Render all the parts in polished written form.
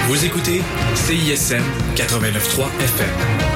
Vous écoutez CISM 89.3 FM.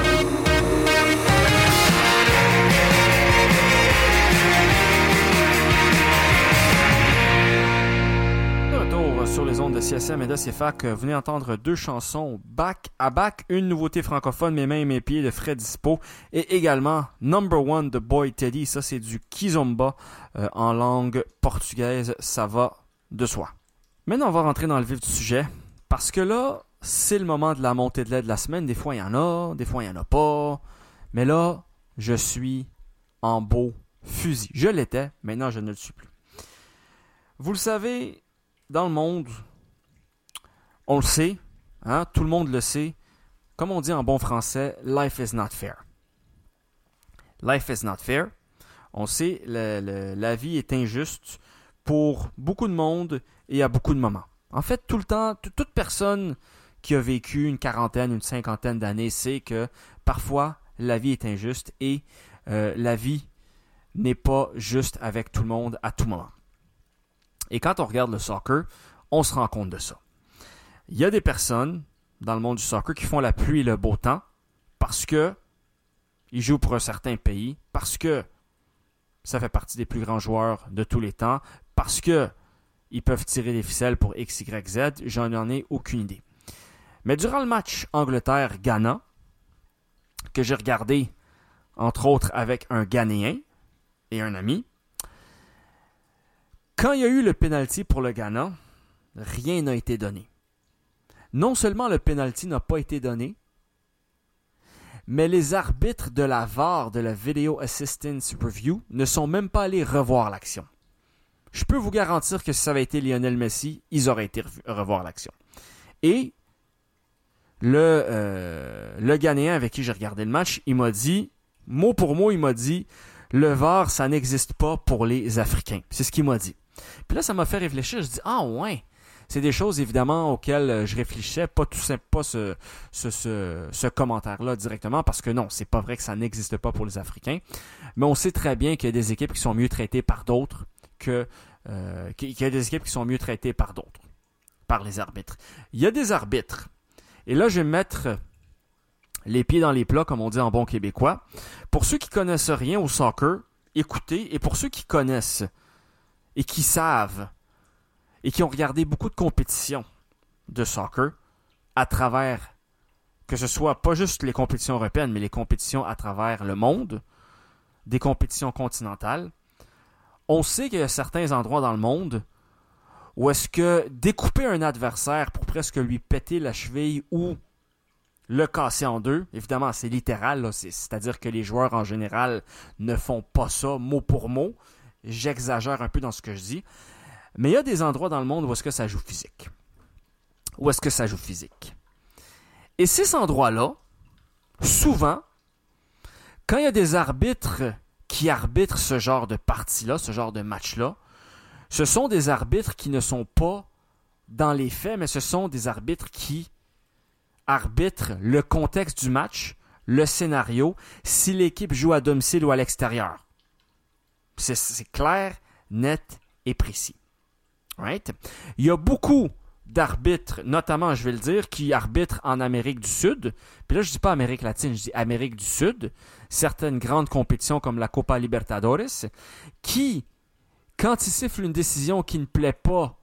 Sur les ondes de CSM et de CFAC, vous venez d'entendre deux chansons back à back, une nouveauté francophone, Mes mains et mes pieds de Fred Dispo, et également Number One de Boy Teddy. Ça, c'est du kizomba en langue portugaise, ça va de soi. Maintenant, on va rentrer dans le vif du sujet, parce que là, c'est le moment de la montée de lait de la semaine. Des fois, il y en a, des fois, il n'y en a pas. Mais là, je suis en beau fusil. Je l'étais, maintenant, je ne le suis plus. Vous le savez, dans le monde, on le sait, hein, tout le monde le sait. Comme on dit en bon français, life is not fair. Life is not fair. On sait, la vie est injuste pour beaucoup de monde et à beaucoup de moments. En fait, tout le temps, toute personne qui a vécu une quarantaine, une cinquantaine d'années sait que parfois, la vie est injuste et la vie n'est pas juste avec tout le monde à tout moment. Et quand on regarde le soccer, on se rend compte de ça. Il y a des personnes dans le monde du soccer qui font la pluie et le beau temps parce que ils jouent pour un certain pays, parce que ça fait partie des plus grands joueurs de tous les temps, parce que ils peuvent tirer des ficelles pour X, Y, Z. J'en ai aucune idée. Mais durant le match Angleterre-Ghana, que j'ai regardé, entre autres, avec un Ghanéen et un ami, quand il y a eu le pénalty pour le Ghana, rien n'a été donné. Non seulement le pénalty n'a pas été donné, mais les arbitres de la VAR, de la Video Assistance Review, ne sont même pas allés revoir l'action. Je peux vous garantir que si ça avait été Lionel Messi, ils auraient été revoir l'action. Et le Ghanéen avec qui j'ai regardé le match, il m'a dit, mot pour mot, il m'a dit, le VAR, ça n'existe pas pour les Africains. C'est ce qu'il m'a dit. Puis là, ça m'a fait réfléchir. Je dis, ah ouais, c'est des choses évidemment auxquelles je réfléchissais, pas ce commentaire-là directement, parce que non, c'est pas vrai que ça n'existe pas pour les Africains. Mais on sait très bien qu'il y a des équipes qui sont mieux traitées par d'autres qu'il y a des équipes qui sont mieux traitées par d'autres, par les arbitres. Il y a des arbitres. Et là, je vais mettre les pieds dans les plats, comme on dit en bon québécois. Pour ceux qui connaissent rien au soccer, écoutez. Et pour ceux qui connaissent et qui savent et qui ont regardé beaucoup de compétitions de soccer à travers, que ce soit pas juste les compétitions européennes, mais les compétitions à travers le monde, des compétitions continentales, on sait qu'il y a certains endroits dans le monde où est-ce que découper un adversaire pour presque lui péter la cheville ou le casser en deux, évidemment c'est littéral, là, c'est-à-dire que les joueurs en général ne font pas ça mot pour mot, j'exagère un peu dans ce que je dis, mais il y a des endroits dans le monde où est-ce que ça joue physique. Où est-ce que ça joue physique? Et ces endroits-là, souvent, quand il y a des arbitres qui arbitrent ce genre de partie-là, ce genre de match-là, ce sont des arbitres qui ne sont pas dans les faits, mais ce sont des arbitres qui arbitrent le contexte du match, le scénario, si l'équipe joue à domicile ou à l'extérieur. C'est clair, net et précis. Right? Il y a beaucoup d'arbitres, notamment, je vais le dire, qui arbitrent en Amérique du Sud. Puis là, je ne dis pas Amérique latine, je dis Amérique du Sud. Certaines grandes compétitions comme la Copa Libertadores, qui, quand ils sifflent une décision qui ne plaît pas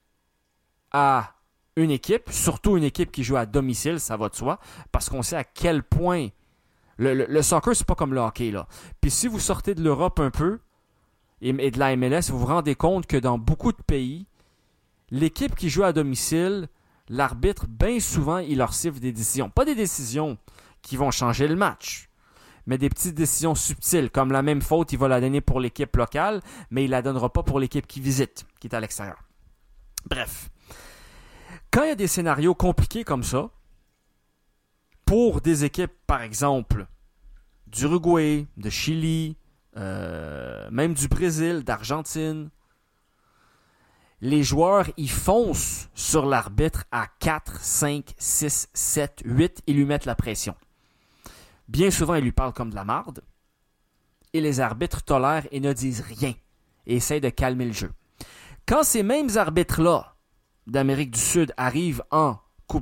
à une équipe, surtout une équipe qui joue à domicile, ça va de soi, parce qu'on sait à quel point le soccer, c'est pas comme le hockey, là. Puis si vous sortez de l'Europe un peu, et de la MLS, vous vous rendez compte que dans beaucoup de pays, l'équipe qui joue à domicile, l'arbitre, bien souvent, il leur siffle des décisions. Pas des décisions qui vont changer le match, mais des petites décisions subtiles, comme la même faute, il va la donner pour l'équipe locale, mais il la donnera pas pour l'équipe qui visite, qui est à l'extérieur. Bref. Quand il y a des scénarios compliqués comme ça, pour des équipes, par exemple, d'Uruguay, de Chili, même du Brésil, d'Argentine, les joueurs, ils foncent sur l'arbitre à 4, 5, 6, 7, 8 et lui mettent la pression. Bien souvent, ils lui parlent comme de la marde et les arbitres tolèrent et ne disent rien et essayent de calmer le jeu. Quand ces mêmes arbitres-là d'Amérique du Sud arrivent en